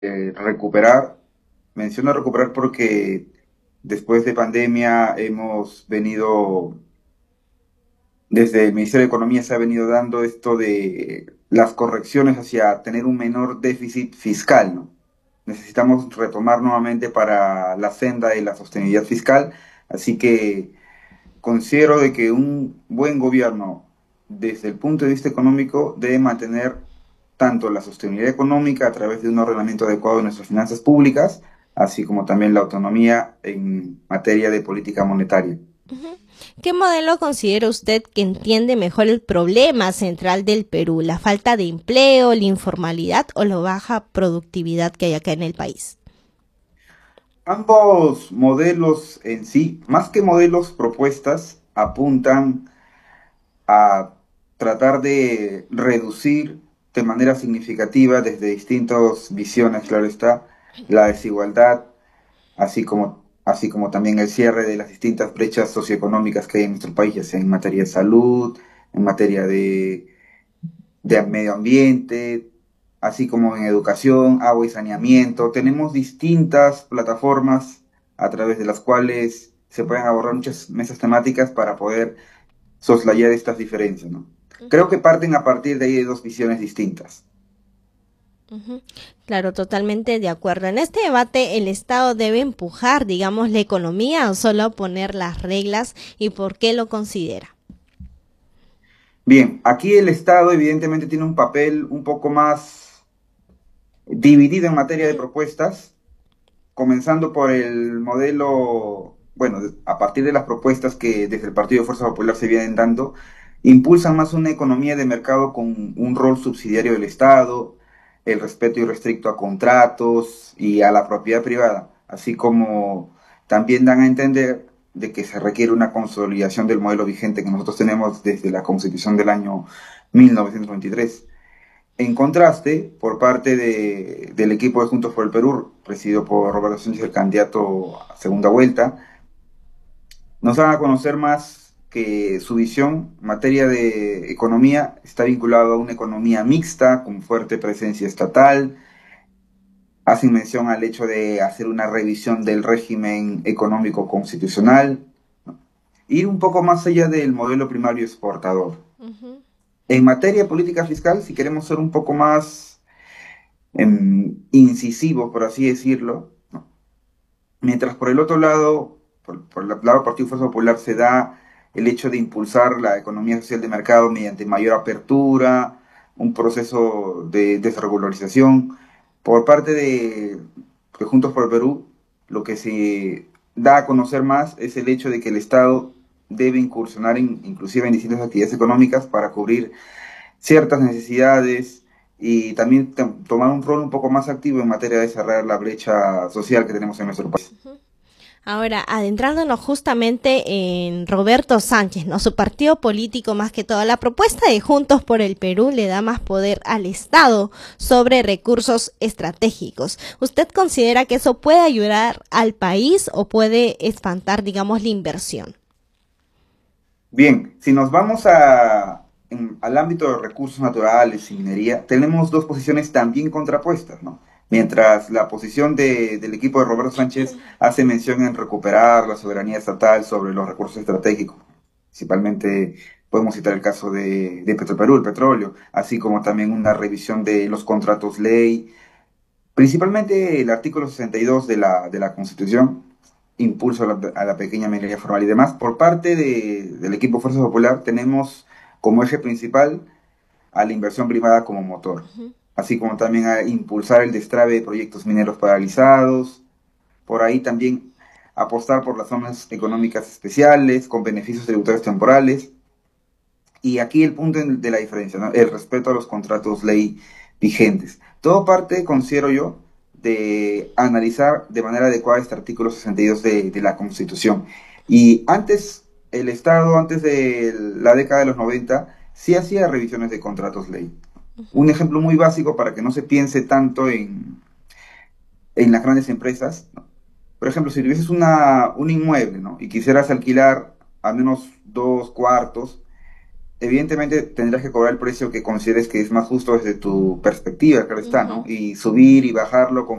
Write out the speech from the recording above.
recuperar. Menciono recuperar porque después de pandemia hemos venido, desde el Ministerio de Economía se ha venido dando esto de las correcciones hacia tener un menor déficit fiscal, ¿no? Necesitamos retomar nuevamente para la senda de la sostenibilidad fiscal, así que considero de que un buen gobierno, desde el punto de vista económico, debe mantener tanto la sostenibilidad económica a través de un ordenamiento adecuado de nuestras finanzas públicas, así como también la autonomía en materia de política monetaria. Ujú. ¿Qué modelo considera usted que entiende mejor el problema central del Perú? ¿La falta de empleo, la informalidad o la baja productividad que hay acá en el país? Ambos modelos en sí, más que modelos, propuestas, apuntan a tratar de reducir de manera significativa desde distintas visiones, claro está, la desigualdad, así como también el cierre de las distintas brechas socioeconómicas que hay en nuestro país, ya sea en materia de salud, en materia de medio ambiente, así como en educación, agua y saneamiento. Tenemos distintas plataformas a través de las cuales se pueden abordar muchas mesas temáticas para poder soslayar estas diferencias, ¿no? Creo Ujú, que parten a partir de ahí de dos visiones distintas. ujú. Claro, totalmente de acuerdo. En este debate, ¿el Estado debe empujar, digamos, la economía o solo poner las reglas y por qué lo considera? Bien, aquí el Estado evidentemente tiene un papel un poco más dividido en materia de propuestas, comenzando por el modelo, bueno, a partir de las propuestas que desde el Partido de Fuerza Popular se vienen dando, impulsan más una economía de mercado con un rol subsidiario del Estado, el respeto irrestricto a contratos y a la propiedad privada, así como también dan a entender de que se requiere una consolidación del modelo vigente que nosotros tenemos desde la Constitución del año 1993. En contraste, por parte del equipo de Juntos por el Perú, presidido por Roberto Sánchez, el candidato a segunda vuelta, nos dan a conocer más que su visión en materia de economía está vinculada a una economía mixta, con fuerte presencia estatal. Hacen mención al hecho de hacer una revisión del régimen económico constitucional, ir un poco más allá del modelo primario exportador. Ujú. En materia de política fiscal, si queremos ser un poco más incisivo, por así decirlo, ¿no? Mientras por el otro lado, por el lado del Partido Fuerza Popular, se da el hecho de impulsar la economía social de mercado mediante mayor apertura, un proceso de desregularización. Por parte de Juntos por el Perú, lo que se da a conocer más es el hecho de que el Estado debe incursionar inclusive en distintas actividades económicas para cubrir ciertas necesidades y también tomar un rol un poco más activo en materia de cerrar la brecha social que tenemos en nuestro país. Ahora, adentrándonos justamente en Roberto Sánchez, ¿no? Su partido político, más que todo, la propuesta de Juntos por el Perú le da más poder al Estado sobre recursos estratégicos. ¿Usted considera que eso puede ayudar al país o puede espantar, digamos, la inversión? Bien, si nos vamos al ámbito de recursos naturales y minería, tenemos dos posiciones también contrapuestas, ¿no? Mientras la posición del equipo de Roberto Sánchez hace mención en recuperar la soberanía estatal sobre los recursos estratégicos, principalmente podemos citar el caso de Petroperú, el petróleo, así como también una revisión de los contratos ley, principalmente el artículo 62 de la Constitución, impulso a la pequeña minería formal y demás. Por parte del equipo Fuerza Popular tenemos como eje principal a la inversión privada como motor, así como también a impulsar el destrave de proyectos mineros paralizados, por ahí también apostar por las zonas económicas especiales con beneficios tributarios temporales. Y aquí el punto de la diferencia, ¿no? El respeto a los contratos ley vigentes. Todo parte, considero yo, de analizar de manera adecuada este artículo 62 de la Constitución. Y antes, el Estado, antes de la década de los 90, sí hacía revisiones de contratos ley. Un ejemplo muy básico para que no se piense tanto en las grandes empresas, ¿no? Por ejemplo, si tuvieses un inmueble, ¿no? Y quisieras alquilar al menos dos cuartos, evidentemente tendrás que cobrar el precio que consideres que es más justo desde tu perspectiva, claro está, ¿no? Ujú. Y subir y bajarlo